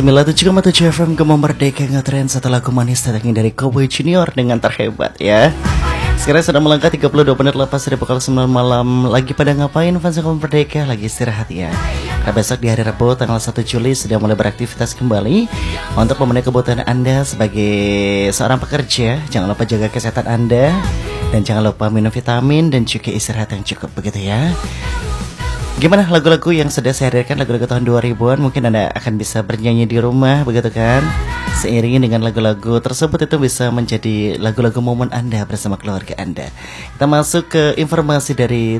97,7 FM Gema Merdeka ngetren satu lagu manis datangnya dari Cowboy Junior dengan terhebat ya. Sekarang sudah melangkah 32 menit lepas dari pukul 9 malam. Lagi pada ngapain fans Gema Merdeka? Lagi istirahat ya. Karena besok di hari Rabu tanggal 1 Juli sudah mulai beraktivitas kembali. Untuk memenuhi kebutuhan Anda sebagai seorang pekerja, jangan lupa jaga kesehatan Anda. Dan jangan lupa minum vitamin dan juga istirahat yang cukup, begitu ya. Gimana lagu-lagu yang sudah saya hadirkan, lagu-lagu tahun 2000-an? Mungkin Anda akan bisa bernyanyi di rumah, begitu kan? Seiringi dengan lagu-lagu tersebut itu bisa menjadi lagu-lagu momen Anda bersama keluarga Anda. Kita masuk ke informasi dari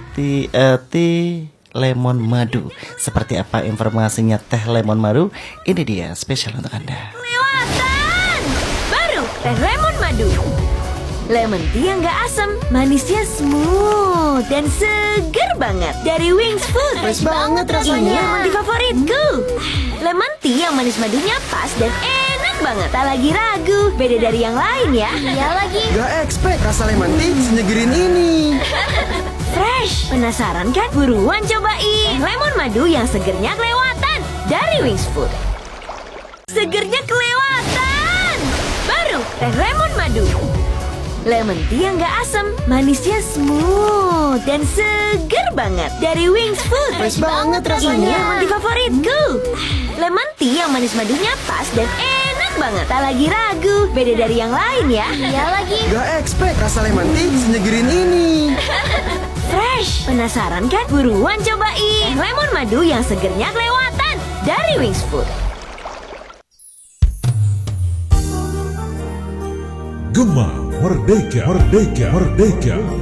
Lemon Madu. Seperti apa informasinya teh lemon madu? Ini dia spesial untuk Anda. Kelewatan! Baru teh lemon madu. Lemon tea yang gak asam, manisnya smooth dan seger banget. Dari Wings Food. Fresh banget rasanya. Ini yang menjadi favoritku. Lemon tea yang manis madunya pas dan enak banget. Tak lagi ragu, beda dari yang lain ya. Iya lagi. Gak expect rasa lemon tea senyegerin ini. Fresh, penasaran kan? Buruan cobain lemon madu yang segernya kelewatan dari Wings Food. Segernya kelewatan. Baru teh lemon madu. Lemon tea yang gak asam, manisnya smooth dan seger banget. Dari Wings Food. Fresh banget rasanya. Ini yang menjadi favoritku. Lemon tea yang manis madunya pas dan enak banget. Tak lagi ragu, beda dari yang lain ya. Iya lagi. Gak expect rasa lemon tea senyegerin ini. Fresh, penasaran kan? Buruan cobain lemon madu yang segernya kelewatan dari Wings Food. Gema Merdeka, Merdeka, Merdeka.